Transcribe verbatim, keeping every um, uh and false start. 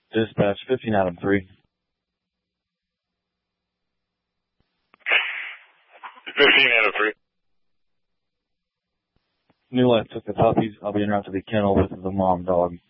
Dispatch, fifteen Adam three. fifteen Adam three. New Life took the puppies. I'll be en route to the kennel with the mom dog.